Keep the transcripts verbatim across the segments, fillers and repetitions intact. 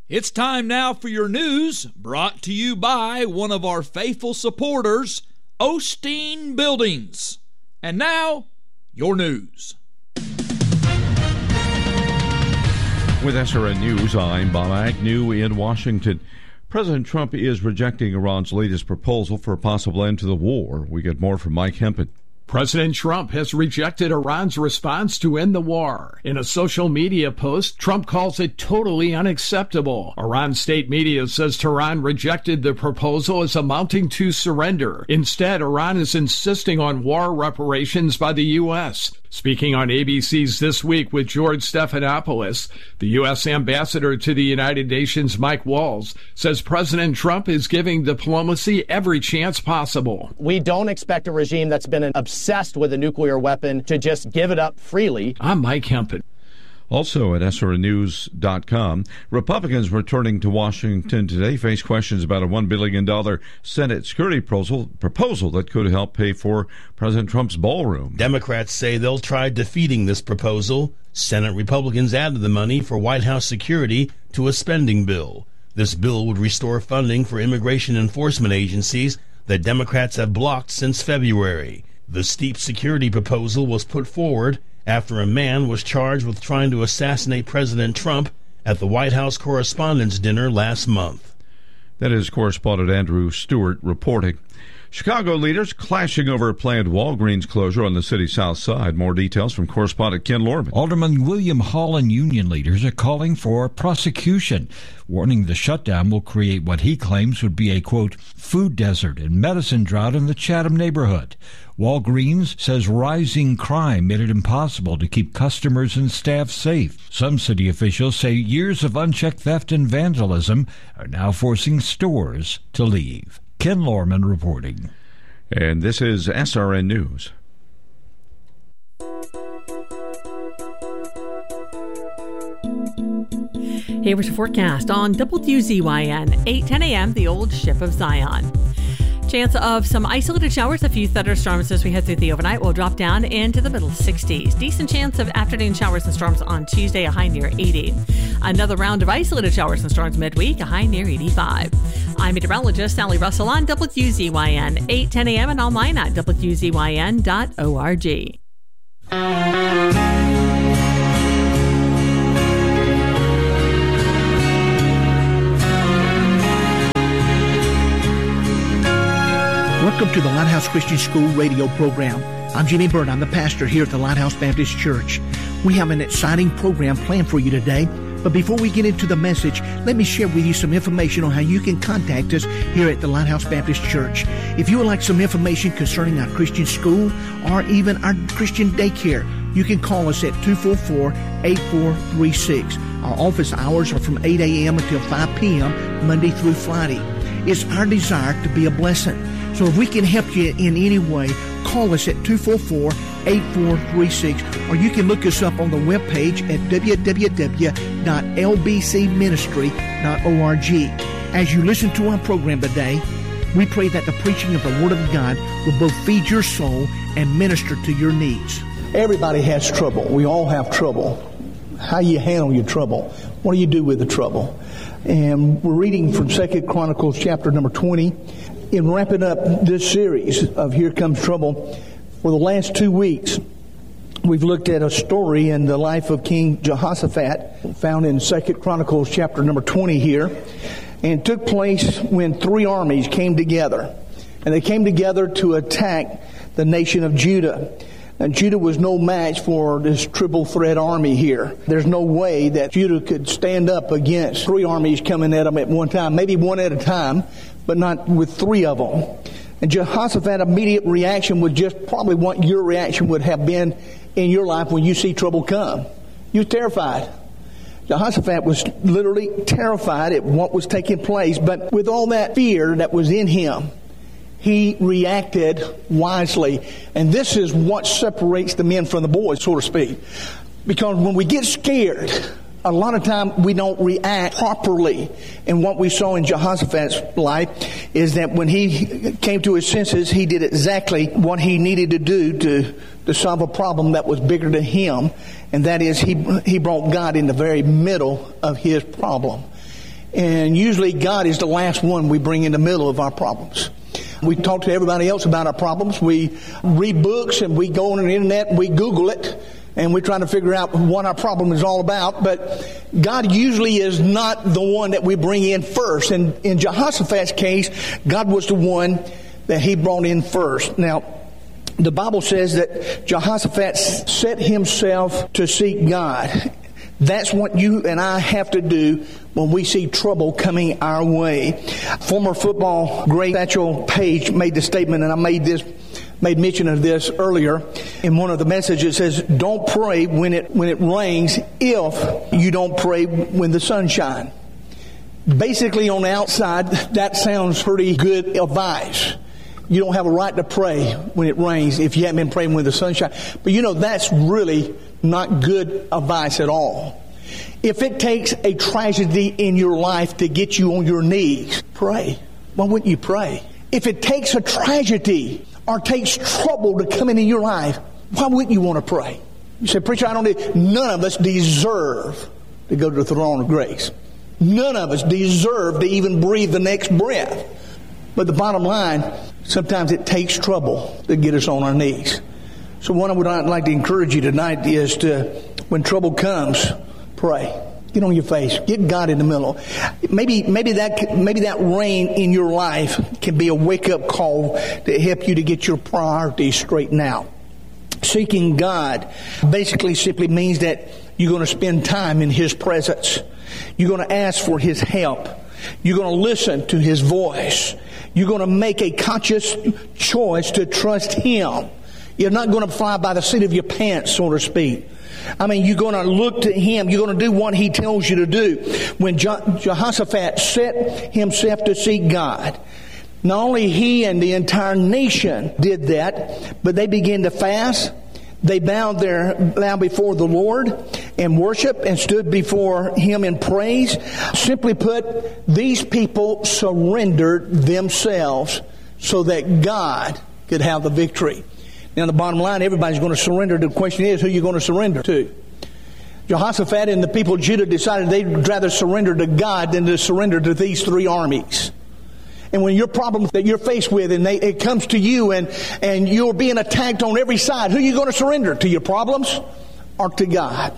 It's time now for your news, brought to you by one of our faithful supporters, Osteen Buildings. And now, your news. With S R N News, I'm Bob Agnew in Washington. President Trump is rejecting Iran's latest proposal for a possible end to the war. We get more from Mike Hempin. President Trump has rejected Iran's response to end the war. In a social media post, Trump calls it totally unacceptable. Iran state media says Tehran rejected the proposal as amounting to surrender. Instead, Iran is insisting on war reparations by the U S. Speaking on A B C's This Week with George Stephanopoulos, the U S ambassador to the United Nations, Mike Walls, says President Trump is giving diplomacy every chance possible. We don't expect a regime that's been obsessed with a nuclear weapon to just give it up freely. I'm Mike Hempin. Also at S R N news dot com, Republicans returning to Washington today face questions about a one billion dollars Senate security proposal, proposal that could help pay for President Trump's ballroom. Democrats say they'll try defeating this proposal. Senate Republicans added the money for White House security to a spending bill. This bill would restore funding for immigration enforcement agencies that Democrats have blocked since February. The steep security proposal was put forward after a man was charged with trying to assassinate President Trump at the White House Correspondents' Dinner last month. That is correspondent Andrew Stewart reporting. Chicago leaders clashing over a planned Walgreens closure on the city's south side. More details from correspondent Ken Lorman. Alderman William Hall and union leaders are calling for prosecution, warning the shutdown will create what he claims would be a, quote, food desert and medicine drought in the Chatham neighborhood. Walgreens says rising crime made it impossible to keep customers and staff safe. Some city officials say years of unchecked theft and vandalism are now forcing stores to leave. Ken Lorman reporting. And this is S R N News. Here's your forecast on W Z Y N, eight ten a.m., the old Ship of Zion. Chance of some isolated showers, a few thunderstorms as we head through the overnight. Will drop down into the middle sixties. Decent chance of afternoon showers and storms on Tuesday, a high near eighty. Another round of isolated showers and storms midweek, a high near eighty-five. I'm meteorologist Sally Russell on W Z Y N, eight ten a.m. and online at W Z Y N dot org. Welcome to the Lighthouse Christian School radio program. I'm Jimmy Byrd. I'm the pastor here at the Lighthouse Baptist Church. We have an exciting program planned for you today. But before we get into the message, let me share with you some information on how you can contact us here at the Lighthouse Baptist Church. If you would like some information concerning our Christian school or even our Christian daycare, you can call us at two four four, eight four three six. Our office hours are from eight a.m. until five p.m. Monday through Friday. It's our desire to be a blessing. So if we can help you in any way, call us at two four four, eight four three six, or you can look us up on the webpage at w w w dot l b c ministry dot org. As you listen to our program today, we pray that the preaching of the Word of God will both feed your soul and minister to your needs. Everybody has trouble. We all have trouble. How you handle your trouble. What do you do with the trouble? And we're reading from Second Chronicles chapter number twenty. In wrapping up this series of Here Comes Trouble, for the last two weeks, we've looked at a story in the life of King Jehoshaphat, found in Second Chronicles chapter number twenty here, and it took place when three armies came together, and they came together to attack the nation of Judah. And Judah was no match for this triple threat army here. There's no way that Judah could stand up against three armies coming at them at one time, maybe one at a time, but not with three of them. And Jehoshaphat's immediate reaction was just probably what your reaction would have been in your life when you see trouble come. You're terrified. Jehoshaphat was literally terrified at what was taking place, but with all that fear that was in him, he reacted wisely. And this is what separates the men from the boys, so to speak. Because when we get scared, a lot of time we don't react properly. And what we saw in Jehoshaphat's life is that when he came to his senses, he did exactly what he needed to do to, to solve a problem that was bigger than him. And that is he, he brought God in the very middle of his problem. And usually God is the last one we bring in the middle of our problems. We talk to everybody else about our problems. We read books and we go on the internet and we Google it. And we're trying to figure out what our problem is all about. But God usually is not the one that we bring in first. And in Jehoshaphat's case, God was the one that he brought in first. Now, the Bible says that Jehoshaphat set himself to seek God. That's what you and I have to do when we see trouble coming our way. Former football great Satchel Paige made the statement, and I made this made mention of this earlier in one of the messages. It says, don't pray when it when it rains if you don't pray when the sun shines. Basically, on the outside, that sounds pretty good advice. You don't have a right to pray when it rains if you haven't been praying when the sun shines. But you know, that's really not good advice at all. If it takes a tragedy in your life to get you on your knees, pray. Why wouldn't you pray? If it takes a tragedy or takes trouble to come into your life, why wouldn't you want to pray? You say, preacher, I don't need... None of us deserve to go to the throne of grace. None of us deserve to even breathe the next breath. But the bottom line, sometimes it takes trouble to get us on our knees. So what I would like to encourage you tonight is to, when trouble comes, pray. Get on your face. Get God in the middle. Maybe, maybe that, maybe that rain in your life can be a wake-up call to help you to get your priorities straightened out. Seeking God basically simply means that you're going to spend time in His presence. You're going to ask for His help. You're going to listen to His voice. You're going to make a conscious choice to trust Him. You're not going to fly by the seat of your pants, so to speak. I mean, you're going to look to Him. You're going to do what He tells you to do. When Jehoshaphat set himself to seek God, not only he and the entire nation did that, but they began to fast. They bowed their down before the Lord and worship and stood before Him in praise. Simply put, these people surrendered themselves so that God could have the victory. Now, the bottom line, everybody's going to surrender. The question is, who are you going to surrender to? Jehoshaphat and the people of Judah decided they'd rather surrender to God than to surrender to these three armies. And when your problem that you're faced with and they, it comes to you and, and you're being attacked on every side, who are you going to surrender? To your problems or to God?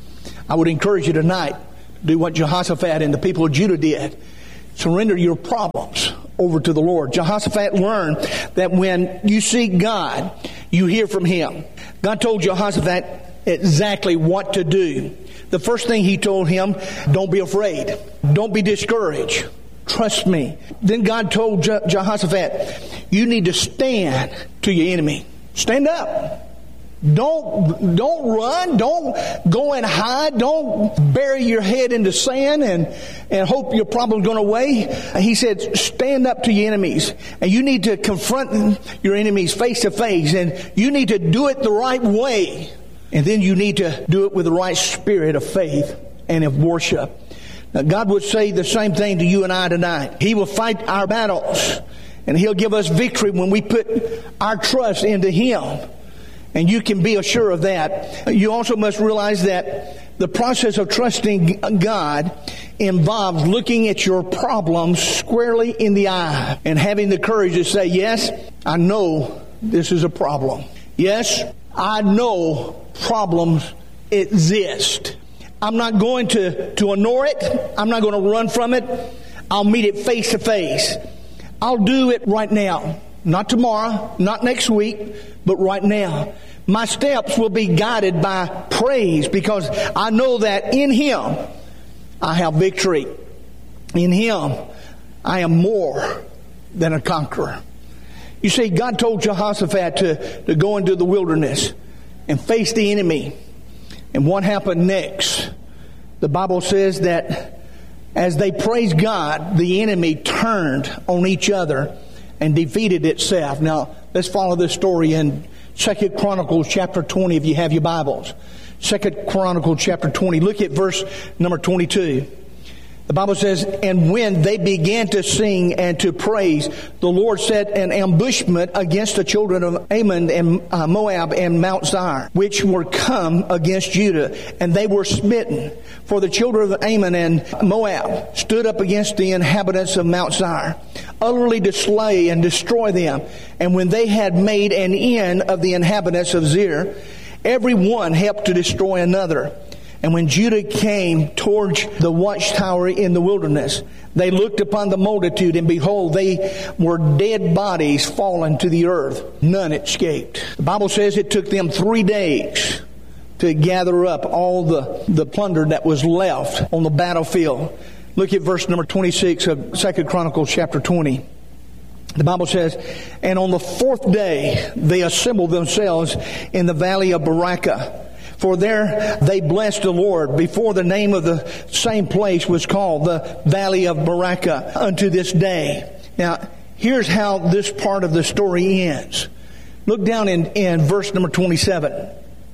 I would encourage you tonight to do what Jehoshaphat and the people of Judah did. Surrender your problems over to the Lord. Jehoshaphat learned that when you seek God, you hear from Him. God told Jehoshaphat exactly what to do. The first thing He told him, don't be afraid. Don't be discouraged. Trust me. Then God told Je- Jehoshaphat, you need to stand to your enemy. Stand up. Don't, don't run. Don't go and hide. Don't bury your head in the sand and, and hope your problem's going away. He said, stand up to your enemies. And you need to confront your enemies face to face. And you need to do it the right way. And then you need to do it with the right spirit of faith and of worship. Now, God would say the same thing to you and I tonight. He will fight our battles. And He'll give us victory when we put our trust into Him. And you can be assured of that. You also must realize that the process of trusting God involves looking at your problems squarely in the eye and having the courage to say, yes, I know this is a problem. Yes, I know problems exist. I'm not going to, to ignore it. I'm not going to run from it. I'll meet it face to face. I'll do it right now. Not tomorrow, not next week, but right now. My steps will be guided by praise because I know that in Him I have victory. In Him I am more than a conqueror. You see, God told Jehoshaphat to, to go into the wilderness and face the enemy. And what happened next? The Bible says that as they praised God, the enemy turned on each other and defeated itself. Now, let's follow this story in Second Chronicles chapter twenty if you have your Bibles. Second Chronicles chapter twenty. Look at verse number twenty-two. The Bible says, and when they began to sing and to praise, the Lord set an ambushment against the children of Ammon and uh, Moab and Mount Seir, which were come against Judah, and they were smitten. For the children of Ammon and Moab stood up against the inhabitants of Mount Seir, utterly to slay and destroy them. And when they had made an end of the inhabitants of Seir, every one helped to destroy another. And when Judah came towards the watchtower in the wilderness, they looked upon the multitude, and behold, they were dead bodies fallen to the earth. None escaped. The Bible says it took them three days to gather up all the, the plunder that was left on the battlefield. Look at verse number twenty-six of Second Chronicles chapter twenty. The Bible says, and on the fourth day they assembled themselves in the valley of Barakah. For there they blessed the Lord before the name of the same place was called the Valley of Barakah unto this day. Now, here's how this part of the story ends. Look down in, in verse number twenty-seven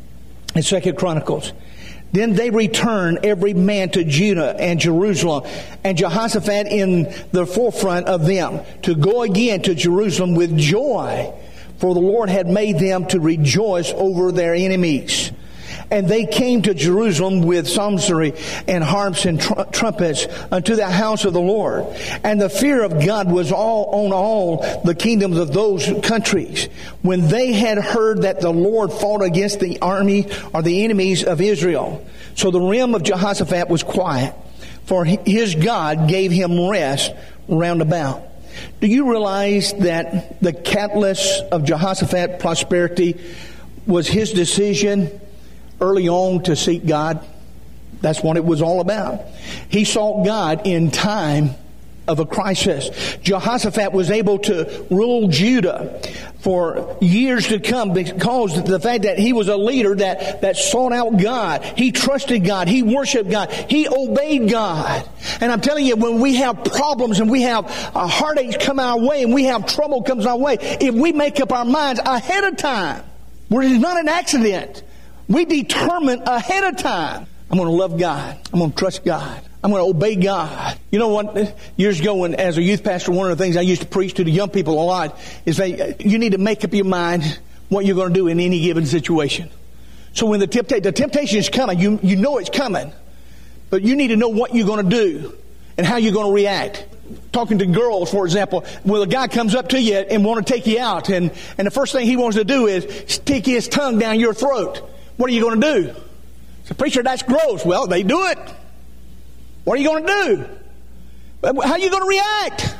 in Second Chronicles. Then they returned every man to Judah and Jerusalem, and Jehoshaphat in the forefront of them, to go again to Jerusalem with joy, for the Lord had made them to rejoice over their enemies. And they came to Jerusalem with psaltery and harps and tr- trumpets unto the house of the Lord. And the fear of God was all on all the kingdoms of those countries. When they had heard that the Lord fought against the army or the enemies of Israel. So the realm of Jehoshaphat was quiet, for his God gave him rest round about. Do you realize that the catalyst of Jehoshaphat's prosperity was his decision early on to seek God? That's what it was all about. He sought God in time of a crisis. Jehoshaphat was able to rule Judah for years to come because of the fact that he was a leader that, that sought out God. He trusted God. He worshiped God. He obeyed God. And I'm telling you, when we have problems and we have uh, heartaches come our way and we have trouble comes our way, if we make up our minds ahead of time, where it is not an accident, we determine ahead of time, I'm going to love God. I'm going to trust God. I'm going to obey God. You know what? Years ago, when as a youth pastor, one of the things I used to preach to the young people a lot is that you need to make up your mind what you're going to do in any given situation. So when the, tempta- the temptation is coming, you, you know it's coming, but you need to know what you're going to do and how you're going to react. Talking to girls, for example, when a guy comes up to you and want to take you out, and, and the first thing he wants to do is stick his tongue down your throat. What are you going to do? So, preacher, that's gross. Well, they do it. What are you going to do? How are you going to react?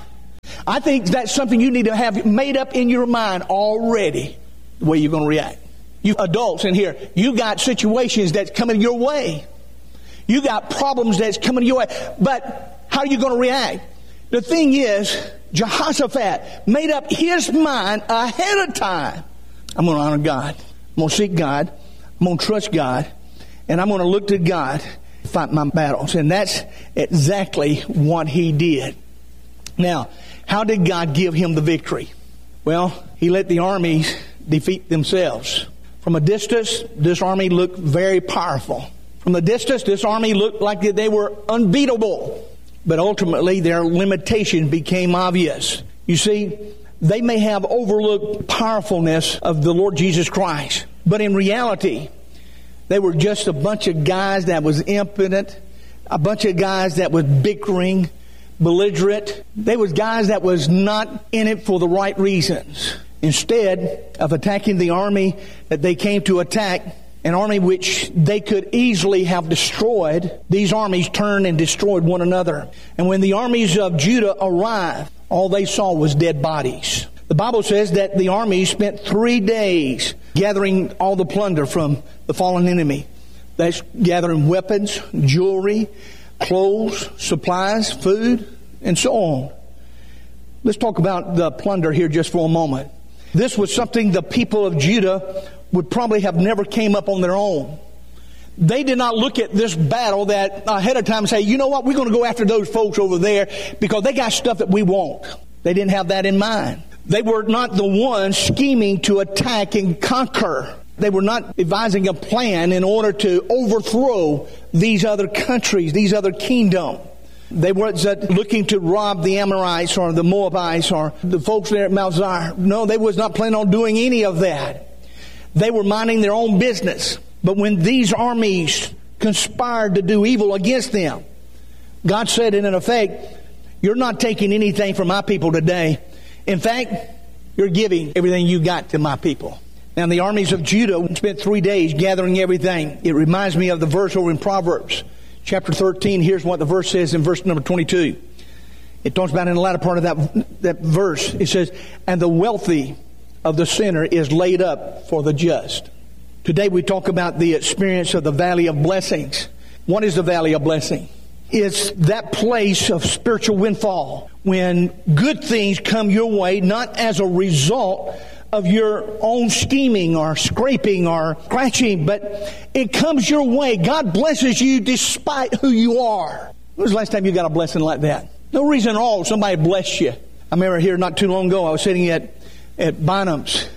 I think that's something you need to have made up in your mind already, the way you're going to react. You adults in here, you got situations that's coming your way. You got problems that's coming your way. But how are you going to react? The thing is, Jehoshaphat made up his mind ahead of time. I'm going to honor God. I'm going to seek God. I'm going to trust God, and I'm going to look to God to fight my battles. And that's exactly what he did. Now, how did God give him the victory? Well, he let the armies defeat themselves. From a distance, this army looked very powerful. From the distance, this army looked like they were unbeatable. But ultimately, their limitation became obvious. You see, they may have overlooked powerfulness of the Lord Jesus Christ. But in reality, they were just a bunch of guys that was impotent, a bunch of guys that was bickering, belligerent. They was guys that was not in it for the right reasons. Instead of attacking the army that they came to attack, an army which they could easily have destroyed, these armies turned and destroyed one another. And when the armies of Judah arrived, all they saw was dead bodies. The Bible says that the army spent three days gathering all the plunder from the fallen enemy. That's gathering weapons, jewelry, clothes, supplies, food, and so on. Let's talk about the plunder here just for a moment. This was something the people of Judah would probably have never came up on their own. They did not look at this battle that ahead of time and say, you know what, we're going to go after those folks over there because they got stuff that we want. They didn't have that in mind. They were not the ones scheming to attack and conquer. They were not devising a plan in order to overthrow these other countries, these other kingdoms. They weren't looking to rob the Amorites or the Moabites or the folks there at Mount Zion. No, they was not planning on doing any of that. They were minding their own business. But when these armies conspired to do evil against them, God said in effect, you're not taking anything from my people today. In fact, you're giving everything you got to my people. Now, the armies of Judah spent three days gathering everything. It reminds me of the verse over in Proverbs, chapter thirteen. Here's what the verse says in verse number twenty-two. It talks about in the latter part of that, that verse. It says, and the wealthy of the sinner is laid up for the just. Today we talk about the experience of the valley of blessings. What is the valley of blessing? It's that place of spiritual windfall when good things come your way, not as a result of your own scheming or scraping or scratching, but it comes your way. God blesses you despite who you are. When was the last time you got a blessing like that? No reason at all. Somebody blessed you. I remember here not too long ago, I was sitting at, at Bynum's,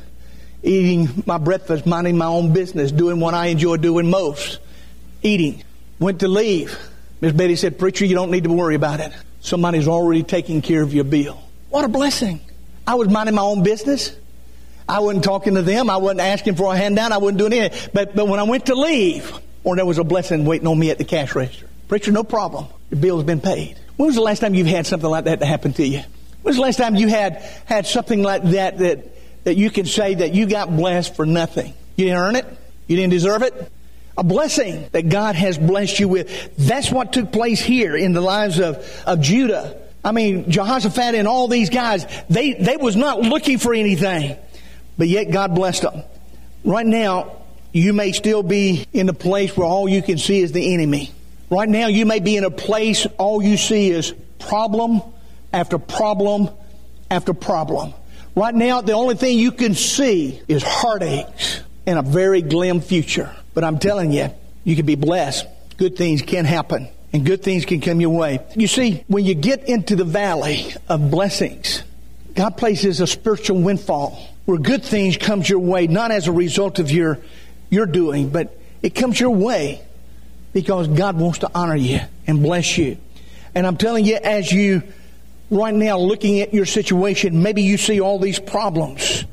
eating my breakfast, minding my own business, doing what I enjoy doing most, eating. Went to leave. Miss Betty said, preacher, you don't need to worry about it. Somebody's already taking care of your bill. What a blessing. I was minding my own business. I wasn't talking to them. I wasn't asking for a handout. I wasn't doing anything. But, but when I went to leave, or there was a blessing waiting on me at the cash register. Preacher, no problem. Your bill's been paid. When was the last time you've had something like that to happen to you? When was the last time you had, had something like that, that that you can say that you got blessed for nothing? You didn't earn it. You didn't deserve it. A blessing that God has blessed you with. That's what took place here in the lives of, of Judah. I mean, Jehoshaphat and all these guys, they, they was not looking for anything. But yet God blessed them. Right now, you may still be in a place where all you can see is the enemy. Right now, you may be in a place all you see is problem after problem after problem. Right now, the only thing you can see is heartaches and a very glim future. But I'm telling you, you can be blessed. Good things can happen, and good things can come your way. You see, when you get into the valley of blessings, God places a spiritual windfall where good things comes your way, not as a result of your your doing, but it comes your way because God wants to honor you and bless you. And I'm telling you, as you right now looking at your situation, maybe you see all these problems,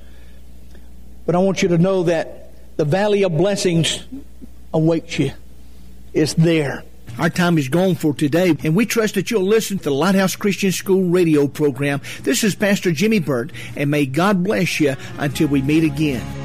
but I want you to know that the valley of blessings awaits you. It's there. Our time is gone for today, and we trust that you'll listen to the Lighthouse Christian School radio program. This is Pastor Jimmy Burt, and may God bless you until we meet again.